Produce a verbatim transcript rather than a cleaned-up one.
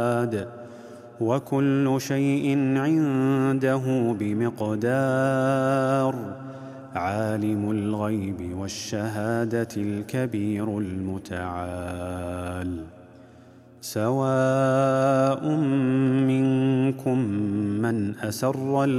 وكل شيء عنده بمقدار. عالم الغيب والشهادة الكبير المتعال. سواء منكم من أسر